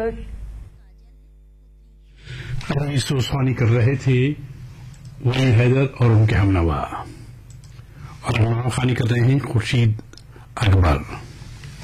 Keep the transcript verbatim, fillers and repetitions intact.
Rice उस्मानी कर रहे थे वली हैदर और उनके हमनवा, और नवाखानी कर रहे हैं खुर्शीद अकबर।